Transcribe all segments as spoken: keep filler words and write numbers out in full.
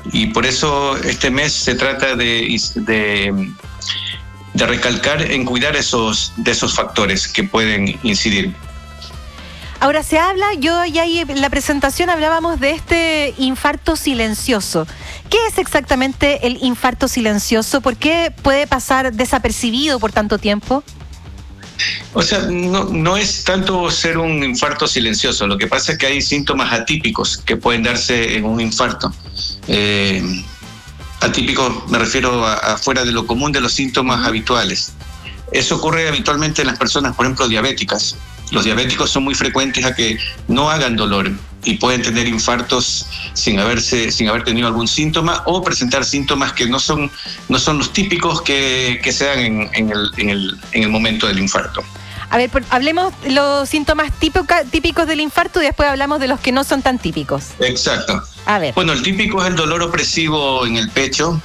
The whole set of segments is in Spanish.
Y por eso este mes se trata de, de, de recalcar en cuidar esos, de esos factores que pueden incidir. Ahora se habla, yo ya en la presentación hablábamos de este infarto silencioso. ¿Qué es exactamente el infarto silencioso? ¿Por qué puede pasar desapercibido por tanto tiempo? O sea, no, no es tanto ser un infarto silencioso. Lo que pasa es que hay síntomas atípicos que pueden darse en un infarto. Eh, atípicos me refiero a, a fuera de lo común de los síntomas uh-huh. habituales. Eso ocurre habitualmente en las personas, por ejemplo, diabéticas. Los diabéticos son muy frecuentes a que no hagan dolor y pueden tener infartos sin haberse, sin haber tenido algún síntoma o presentar síntomas que no son, no son los típicos que, que se dan en, en, el, en, el, en el momento del infarto. A ver, hablemos de los síntomas típica, típicos del infarto y después hablamos de los que no son tan típicos. Exacto. A ver. Bueno, el típico es el dolor opresivo en el pecho,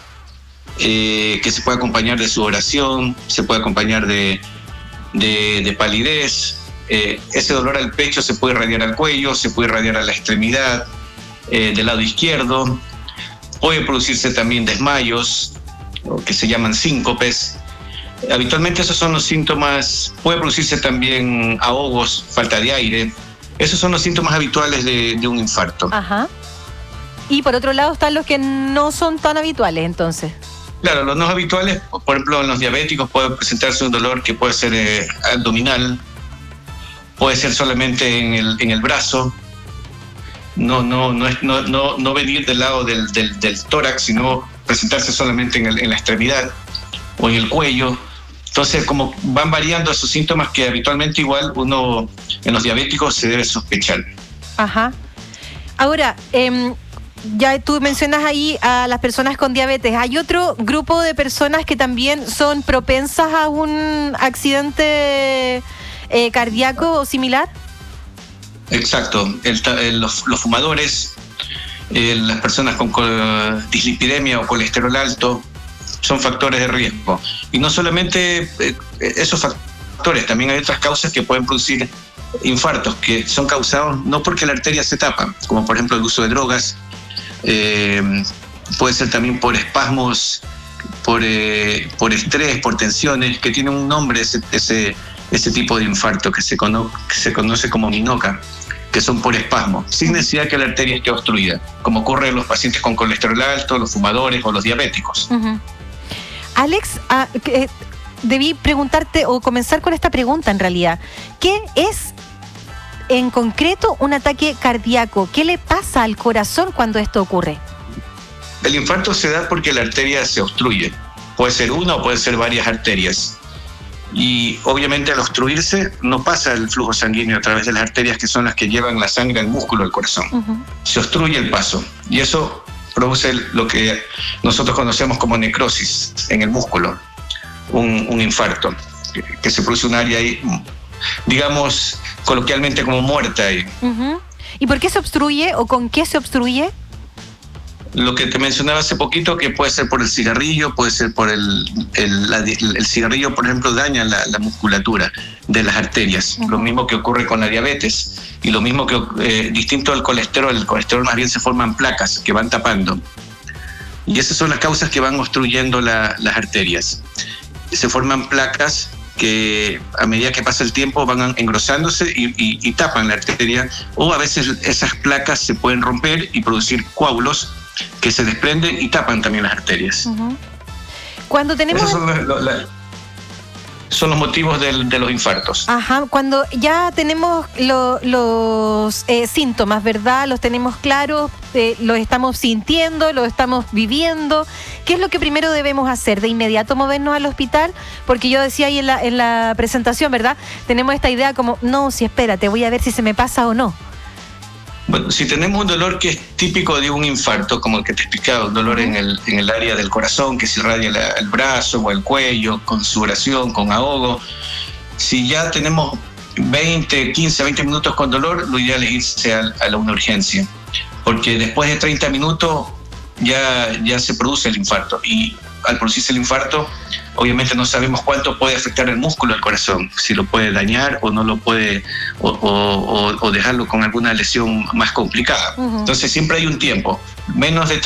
eh, que se puede acompañar de sudoración, se puede acompañar de, de, de palidez. Eh, ese dolor al pecho se puede irradiar al cuello, se puede irradiar a la extremidad eh, del lado izquierdo. Puede producirse también desmayos, que se llaman síncopes. Habitualmente esos son los síntomas. Puede producirse también ahogos, falta de aire. Esos son los síntomas habituales de, de un infarto. Ajá. Y por otro lado están los que no son tan habituales, entonces. Claro, los no habituales, por ejemplo, en los diabéticos puede presentarse un dolor que puede ser eh, abdominal, puede ser solamente en el, en el brazo, no, no, no, es, no, no, no venir del lado del, del, del tórax, sino presentarse solamente en, el, en la extremidad o en el cuello. Entonces, como van variando esos síntomas que habitualmente igual uno en los diabéticos se debe sospechar. Ajá. Ahora, eh, ya tú mencionas ahí a las personas con diabetes. ¿Hay otro grupo de personas que también son propensas a un accidente Eh, cardíaco o similar? Exacto. El, el, los, los fumadores, eh, las personas con dislipidemia o colesterol alto son factores de riesgo. Y no solamente eh, esos factores, también hay otras causas que pueden producir infartos que son causados no porque la arteria se tapa, como por ejemplo el uso de drogas, eh, puede ser también por espasmos, por, eh, por estrés, por tensiones, que tienen un nombre ese, ese ese tipo de infarto que se, cono- que se conoce como minoca, que son por espasmo, sin necesidad que la arteria esté obstruida, como ocurre en los pacientes con colesterol alto, los fumadores o los diabéticos. Uh-huh. Alex, ah, eh, debí preguntarte o comenzar con esta pregunta en realidad. ¿Qué es en concreto un ataque cardíaco? ¿Qué le pasa al corazón cuando esto ocurre? El infarto se da porque la arteria se obstruye. Puede ser una o puede ser varias arterias. Y obviamente al obstruirse no pasa el flujo sanguíneo a través de las arterias que son las que llevan la sangre al músculo del corazón. Uh-huh. Se obstruye el paso y eso produce lo que nosotros conocemos como necrosis en el músculo, un, un infarto, que, que se produce un área ahí, digamos coloquialmente como muerta ahí. Uh-huh. ¿Y por qué se obstruye o con qué se obstruye? Lo que te mencionaba hace poquito, que puede ser por el cigarrillo, puede ser por el, el, la, el cigarrillo, por ejemplo, daña la, la musculatura de las arterias. Uh-huh. Lo mismo que ocurre con la diabetes y lo mismo que, eh, distinto al colesterol, el colesterol más bien se forman placas que van tapando. Y esas son las causas que van obstruyendo la, las arterias. Se forman placas que a medida que pasa el tiempo van engrosándose y, y, y tapan la arteria, o a veces esas placas se pueden romper y producir coágulos que se desprenden y tapan también las arterias. Uh-huh. Cuando tenemos... Esos son, los, los, son los motivos del, de los infartos. Ajá, cuando ya tenemos lo, los eh, síntomas, ¿verdad? Los tenemos claros, eh, los estamos sintiendo, los estamos viviendo. ¿Qué es lo que primero debemos hacer? ¿De inmediato movernos al hospital? Porque yo decía ahí en la, en la presentación, ¿verdad? Tenemos esta idea como, no, si espérate, voy a ver si se me pasa o no. Bueno, si tenemos un dolor que es típico de un infarto, como el que te explicaba, un dolor en el, en el área del corazón que se irradia la, el brazo o el cuello, con sudoración, con ahogo, si ya tenemos veinte, quince, veinte minutos con dolor, lo ideal es irse a, a una urgencia, porque después de treinta minutos ya, ya se produce el infarto y al producirse el infarto, obviamente no sabemos cuánto puede afectar el músculo del corazón, si lo puede dañar o no lo puede, o, o, o dejarlo con alguna lesión más complicada. Uh-huh. Entonces siempre hay un tiempo, menos de